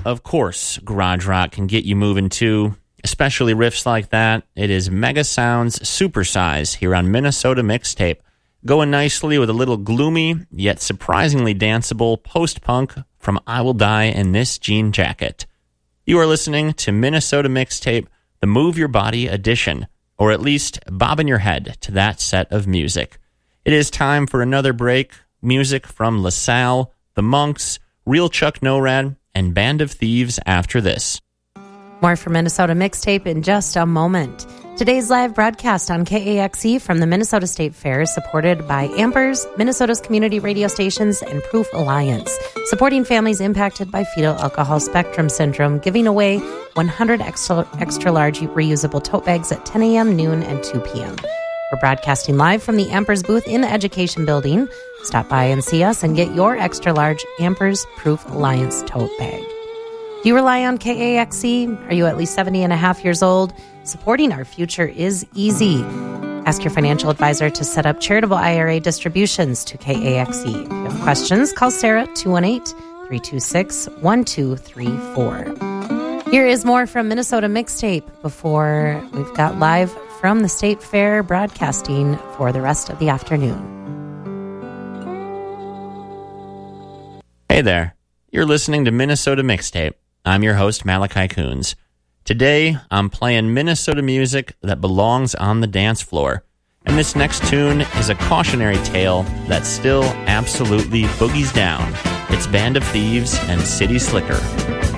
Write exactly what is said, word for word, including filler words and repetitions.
of course, garage rock can get you moving too, especially riffs like that. It is Mega Sounds Supersize here on Minnesota Mixtape, going nicely with a little gloomy yet surprisingly danceable post-punk from I Will Die in This Jean Jacket. You are listening to Minnesota Mixtape, the Move Your Body edition, or at least bobbing your head to that set of music. It is time for another break. Music from LaSalle, The Monks, Real Chuck Norad, and Band of Thieves after this. More for Minnesota Mixtape in just a moment. Today's live broadcast on K A X E from the Minnesota State Fair is supported by Ampers, Minnesota's community radio stations, and Proof Alliance, supporting families impacted by fetal alcohol spectrum syndrome, giving away one hundred extra, extra large reusable tote bags at ten a.m., noon, and two p.m. We're broadcasting live from the Ampers booth in the Education Building. Stop by and see us and get your extra large Ampers Proof Alliance tote bag. Do you rely on K A X E? Are you at least seventy and a half years old? Supporting our future is easy. Ask your financial advisor to set up charitable I R A distributions to K A X E. If you have questions, call Sarah two one eight, three two six, one two three four. Here is more from Minnesota Mixtape before we've got live from the State Fair broadcasting for the rest of the afternoon. Hey there. You're listening to Minnesota Mixtape. I'm your host, Malachi Coons. Today, I'm playing Minnesota music that belongs on the dance floor. And this next tune is a cautionary tale that still absolutely boogies down. It's Band of Thieves and City Slicker.